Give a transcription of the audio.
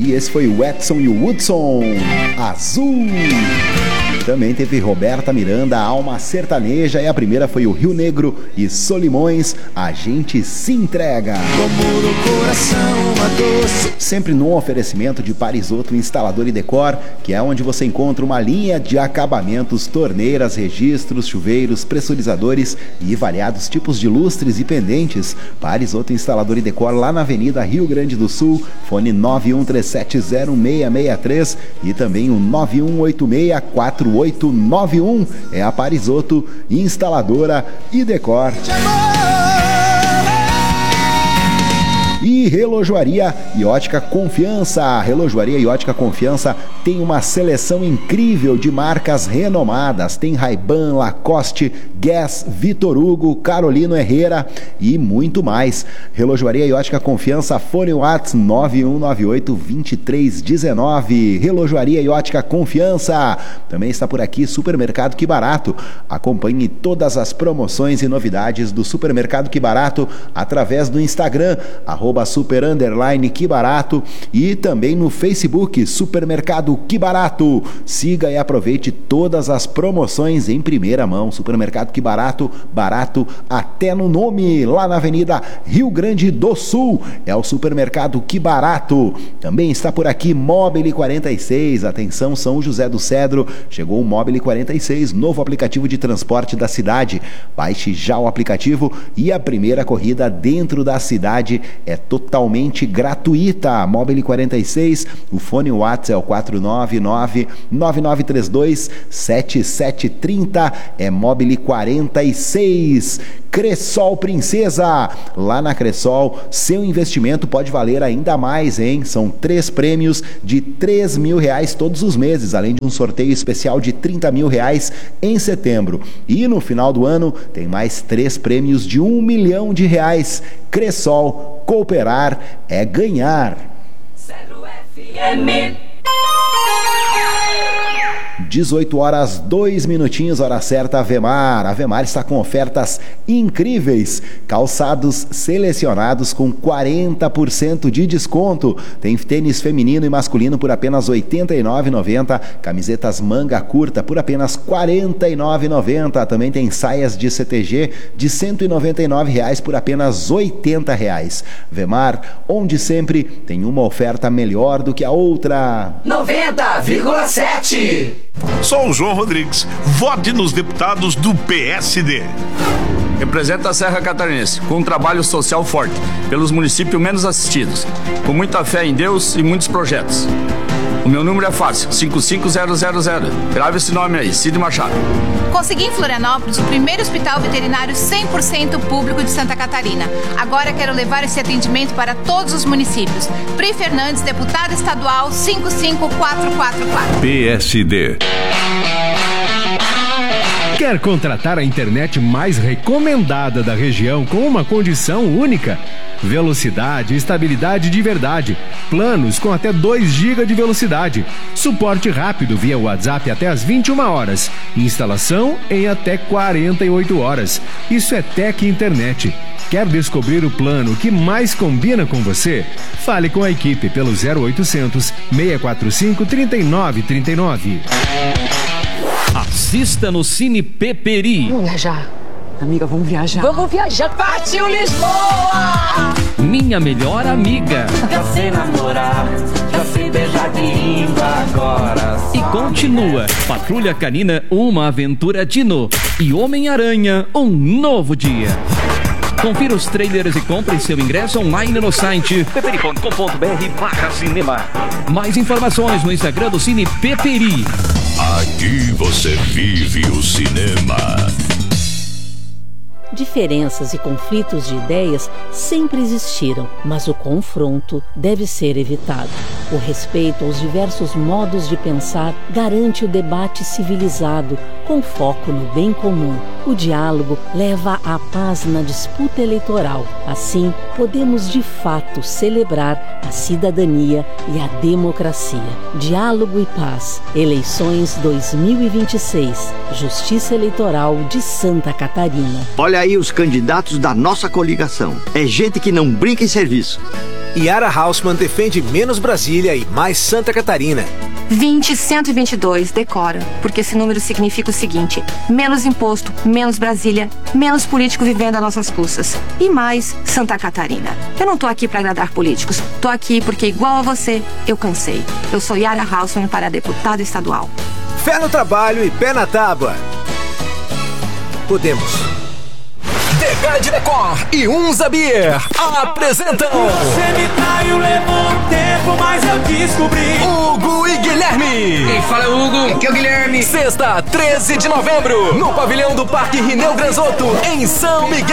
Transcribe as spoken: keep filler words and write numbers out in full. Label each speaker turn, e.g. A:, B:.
A: E esse foi o Edson e o Woodson, Azul. Também teve Roberta Miranda, Alma Sertaneja, e a primeira foi o Rio Negro e Solimões, A Gente Se Entrega.
B: Como no coração uma doce.
A: Sempre no oferecimento de Parisotto Instalador e Decor, que é onde você encontra uma linha de acabamentos, torneiras, registros, chuveiros, pressurizadores e variados tipos de lustres e pendentes. Parisotto Instalador e Decor, lá na Avenida Rio Grande do Sul, fone nove um três sete zero seis seis três e também o nove um oito seis quatro oito nove um. É a Parisotto Instaladora e Decor. E Relojoaria e Ótica Confiança. A Relojoaria e Ótica Confiança tem uma seleção incrível de marcas renomadas. Tem Ray-Ban, Lacoste, Guess, Vitor Hugo, Carolino Herrera e muito mais. Relojoaria e Ótica Confiança, fone WhatsApp nove um nove oito dois três um nove. Relojoaria e Ótica Confiança. Também está por aqui Supermercado Que Barato. Acompanhe todas as promoções e novidades do Supermercado Que Barato através do Instagram, arroba super underline Que Barato, e também no Facebook, Supermercado Que Barato. Siga e aproveite todas as promoções em primeira mão. Supermercado Que Barato, barato até no nome, lá na Avenida Rio Grande do Sul. É o Supermercado Que Barato. Também está por aqui Mobile quarenta e seis. Atenção, São José do Cedro, chegou o Mobile quarenta e seis, novo aplicativo de transporte da cidade. Baixe já o aplicativo e a primeira corrida dentro da cidade é totalmente gratuita. Mobile quarenta e seis, o fone WhatsApp é o quatro nove nove nove nove três dois sete sete três zero. É Mobile quarenta e seis. Cressol Princesa, lá na Cressol, seu investimento pode valer ainda mais, hein? São três prêmios de três mil reais todos os meses, além de um sorteio especial de trinta mil reais em setembro. E no final do ano tem mais três prêmios de um milhão de reais. Cressol, cooperar é ganhar.
B: Zero F M.
A: dezoito horas, dois minutinhos, hora certa, Avemar. Avemar está com ofertas incríveis. Calçados selecionados com quarenta por cento de desconto. Tem tênis feminino e masculino por apenas oitenta e nove reais e noventa centavos. Camisetas manga curta por apenas quarenta e nove reais e noventa centavos. Também tem saias de C T G de cento e noventa e nove reais por apenas oitenta reais. Avemar, onde sempre tem uma oferta melhor do que a outra.
B: noventa vírgula sete.
C: Sou o João Rodrigues. Vote nos deputados do P S D.
D: Representa a Serra Catarinense, com um trabalho social forte, pelos municípios menos assistidos, com muita fé em Deus e muitos projetos. O meu número é fácil, cinco cinco zero zero zero. Grave esse nome aí, Cid Machado.
E: Consegui em Florianópolis o primeiro hospital veterinário cem por cento público de Santa Catarina. Agora quero levar esse atendimento para todos os municípios. Pri Fernandes, deputada estadual cinco cinco quatro quatro quatro.
F: P S D. Quer contratar a internet mais recomendada da região com uma condição única? Velocidade e estabilidade de verdade. Planos com até dois gigas de velocidade. Suporte rápido via WhatsApp até às vinte e uma horas. Instalação em até quarenta e oito horas. Isso é Tec Internet. Quer descobrir o plano que mais combina com você? Fale com a equipe pelo zero oitocentos, seis quatro cinco, três nove três nove.
G: Assista no Cine Peperi.
H: Vamos viajar. Amiga, vamos viajar. Vamos viajar. Partiu Lisboa!
G: Minha melhor amiga.
B: Já sei namorar, já sei beijar de língua agora.
G: E continua. Patrulha Canina, uma aventura Dino. E Homem-Aranha, um novo dia. Confira os trailers e compre seu ingresso online no site peperi ponto com ponto br barra cinema. Mais informações no Instagram do Cine Peperi.
F: Aqui você vive o cinema.
I: Diferenças e conflitos de ideias sempre existiram, mas o confronto deve ser evitado. O respeito aos diversos modos de pensar garante o debate civilizado, com foco no bem comum. O diálogo leva à paz na disputa eleitoral. Assim, podemos de fato celebrar a cidadania e a democracia. Diálogo e paz. Eleições dois mil e vinte e seis. Justiça Eleitoral de Santa Catarina.
J: Olha aí os candidatos da nossa coligação. É gente que não brinca em serviço. Yara Hausmann defende menos Brasília e mais Santa Catarina.
K: vinte, cento e vinte e dois, decora, porque esse número significa o seguinte: menos imposto, menos Brasília, menos político vivendo às nossas custas. E mais Santa Catarina. Eu não tô aqui para agradar políticos, tô aqui porque, igual a você, eu cansei. Eu sou Yara Hausmann para deputada estadual.
J: Fé no trabalho e pé na tábua. Podemos.
L: Decade Decor e Unza Beer apresentam.
B: Você me traiu, levou um tempo, mas eu descobri.
L: Hugo e Guilherme.
M: Quem fala é o Hugo, aqui é o Guilherme.
L: Sexta, treze de novembro, no pavilhão do Parque Rineu Granzotto, em São Miguel.